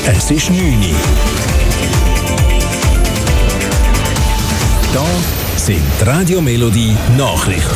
Es ist 9 Uhr. Da sind die Radio Melodie Nachrichten.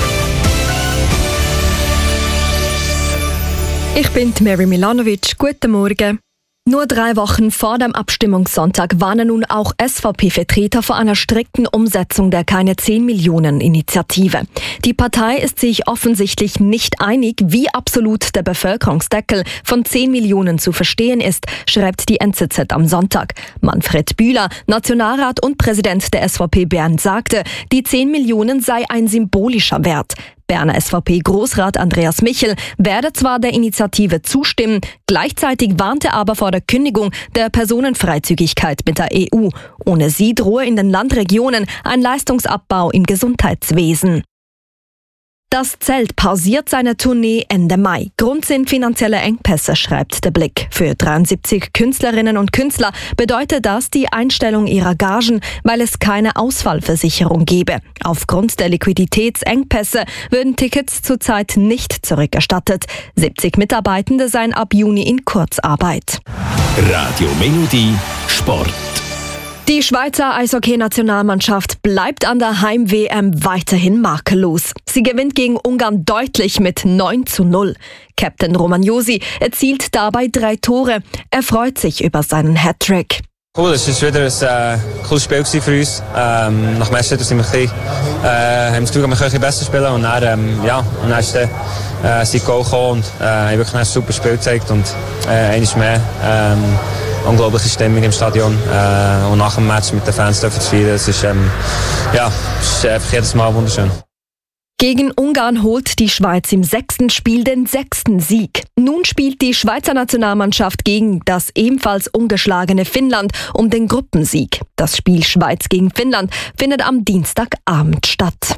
Ich bin Mary Milanovic. Guten Morgen. Nur 3 Wochen vor dem Abstimmungssonntag warnen nun auch SVP-Vertreter vor einer strikten Umsetzung der Keine-10-Millionen-Initiative. Die Partei ist sich offensichtlich nicht einig, wie absolut der Bevölkerungsdeckel von 10 Millionen zu verstehen ist, schreibt die NZZ am Sonntag. Manfred Bühler, Nationalrat und Präsident der SVP Bern, sagte, die 10 Millionen sei ein symbolischer Wert. Berner SVP-Großrat Andreas Michel werde zwar der Initiative zustimmen, gleichzeitig warnte aber vor der Kündigung der Personenfreizügigkeit mit der EU. Ohne sie drohe in den Landregionen ein Leistungsabbau im Gesundheitswesen. Das Zelt pausiert seine Tournee Ende Mai. Grund sind finanzielle Engpässe, schreibt der Blick. Für 73 Künstlerinnen und Künstler bedeutet das die Einstellung ihrer Gagen, weil es keine Ausfallversicherung gebe. Aufgrund der Liquiditätsengpässe würden Tickets zurzeit nicht zurückerstattet. 70 Mitarbeitende seien ab Juni in Kurzarbeit. Radio Melodie Sport. Die Schweizer Eishockey-Nationalmannschaft bleibt an der Heim-WM weiterhin makellos. Sie gewinnt gegen Ungarn deutlich mit 9:0. Captain Roman Josi erzielt dabei 3 Tore. Er freut sich über seinen Hattrick. Cool, es war wieder ein cooles Spiel für uns. Nach dem ersten sind wir haben wir das Gefühl, wir können ein besser spielen. Und dann ist das Goal gekommen und haben wirklich ein super Spiel gezeigt. Und eines mehr. Unglaubliche Stimmung im Stadion und nach dem Match mit den Fans zu feiern. Es ist einfach jedes Mal wunderschön. Gegen Ungarn holt die Schweiz im 6. Spiel den 6. Sieg. Nun spielt die Schweizer Nationalmannschaft gegen das ebenfalls ungeschlagene Finnland um den Gruppensieg. Das Spiel Schweiz gegen Finnland findet am Dienstagabend statt.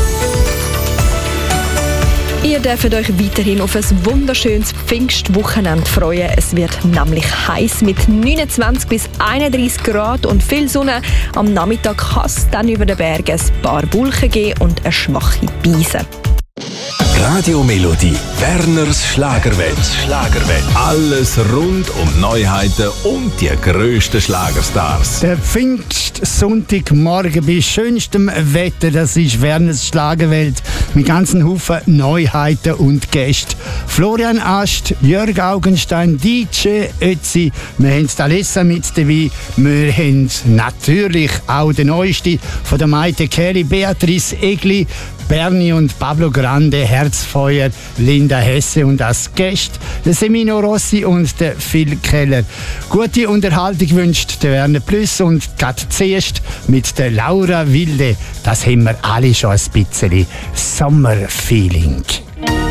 Ihr dürft euch weiterhin auf ein wunderschönes Pfingstwochenende freuen. Es wird nämlich heiß mit 29 bis 31 Grad und viel Sonne. Am Nachmittag kann es dann über den Bergen ein paar Wolken geben und eine schwache Brise. Radio Melodie, Werners Schlagerwelt. Alles rund um Neuheiten und die grössten Schlagerstars. Der Pfingstsonntagmorgen bei schönstem Wetter, das ist Werners Schlagerwelt mit ganzen Haufen Neuheiten und Gästen. Florian Ast, Jörg Augenstein, DJ Ötzi, wir haben Alessa mit dabei, wir haben natürlich auch den Neuesten von der Maite Kelly, Beatrice Egli, Berni und Pablo Grande, Herzfeuer, Linda Hesse und als Gäste der Semino Rossi und der Phil Keller. Gute Unterhaltung wünscht der Werner Plüss und gerade zuerst mit der Laura Wilde. Das haben wir alle schon ein bisschen Sommerfeeling.